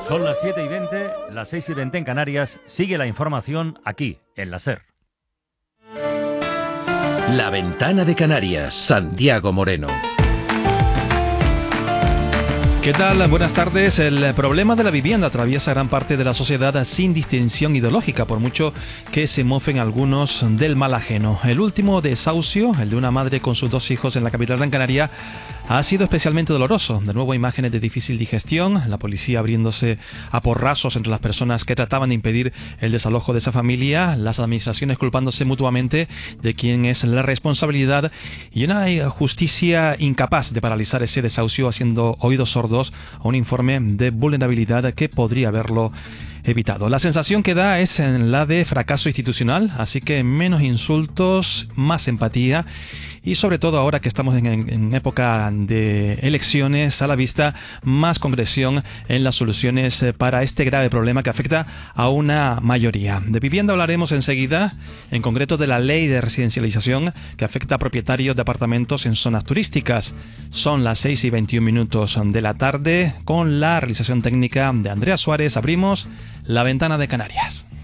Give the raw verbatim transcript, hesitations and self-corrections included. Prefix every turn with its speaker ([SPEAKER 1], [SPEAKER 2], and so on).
[SPEAKER 1] Son las siete y veinte, las seis y veinte en Canarias. Sigue la información aquí, en la SER.
[SPEAKER 2] La Ventana de Canarias, Santiago Moreno.
[SPEAKER 3] ¿Qué tal? Buenas tardes. El problema de la vivienda atraviesa gran parte de la sociedad sin distinción ideológica, por mucho que se mofen algunos del mal ajeno. El último desahucio, el de una madre con sus dos hijos en la capital gran Canaria, ha sido especialmente doloroso. De nuevo, imágenes de difícil digestión, la policía abriéndose a porrazos entre las personas que trataban de impedir el desalojo de esa familia, las administraciones culpándose mutuamente de quién es la responsabilidad y una justicia incapaz de paralizar ese desahucio, haciendo oídos sordos a un informe de vulnerabilidad que podría haberlo evitado. La sensación que da es en la de fracaso institucional, así que menos insultos, más empatía y sobre todo ahora que estamos en, en, en época de elecciones a la vista, más concreción en las soluciones para este grave problema que afecta a una mayoría. De vivienda hablaremos enseguida, en concreto de la ley de residencialización que afecta a propietarios de apartamentos en zonas turísticas. Son las seis y veintiún minutos de la tarde. Con la realización técnica de Andrea Suárez abrimos La Ventana de Canarias.